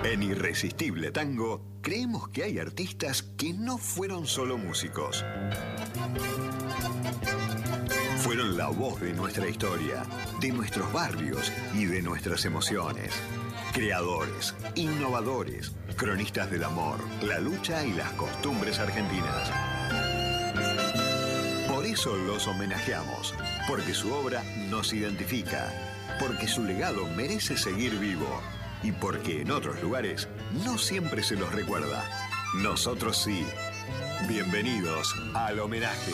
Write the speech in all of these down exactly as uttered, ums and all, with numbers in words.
En Irresistible Tango, creemos que hay artistas que no fueron solo músicos. Fueron la voz de nuestra historia, de nuestros barrios y de nuestras emociones. Creadores, innovadores, cronistas del amor, la lucha y las costumbres argentinas. Por eso los homenajeamos, porque su obra nos identifica, porque su legado merece seguir vivo y porque en otros lugares no siempre se los recuerda. Nosotros sí. Bienvenidos al homenaje.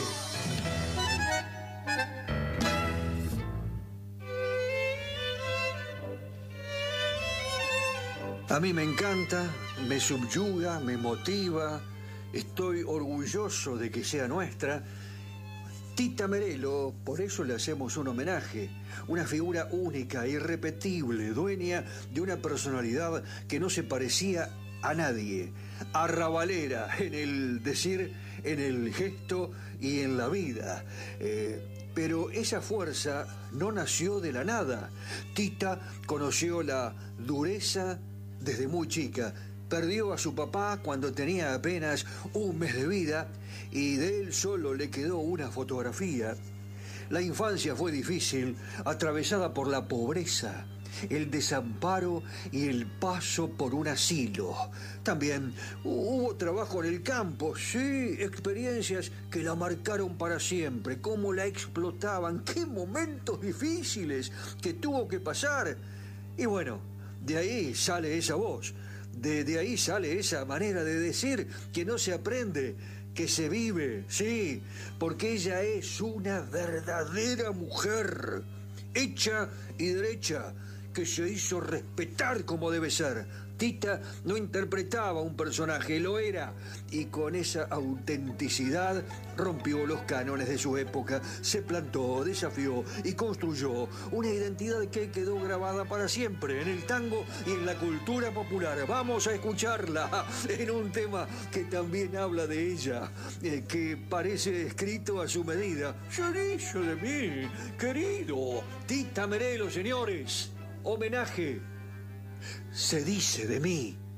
A mí me encanta, me subyuga, me motiva, estoy orgulloso de que sea nuestra. Tita Merelo, por eso le hacemos un homenaje, una figura única, irrepetible, dueña de una personalidad que no se parecía a nadie, arrabalera en el decir, en el gesto y en la vida. Eh, pero esa fuerza no nació de la nada. Tita conoció la dureza desde muy chica. Perdió a su papá cuando tenía apenas un mes de vida y de él solo le quedó una fotografía. La infancia fue difícil, atravesada por la pobreza, el desamparo y el paso por un asilo. También hubo trabajo en el campo, sí, experiencias que la marcaron para siempre, cómo la explotaban, qué momentos difíciles que tuvo que pasar. Y bueno, de ahí sale esa voz. De, de ahí sale esa manera de decir que no se aprende, que se vive, sí, porque ella es una verdadera mujer, hecha y derecha, que se hizo respetar como debe ser. Tita no interpretaba un personaje, lo era, y con esa autenticidad rompió los cánones de su época, se plantó, desafió y construyó una identidad que quedó grabada para siempre en el tango y en la cultura popular. Vamos a escucharla en un tema que también habla de ella, eh, que parece escrito a su medida. Se dice de mí, querido Tita Merelo, señores. Homenaje. Se dice de mí.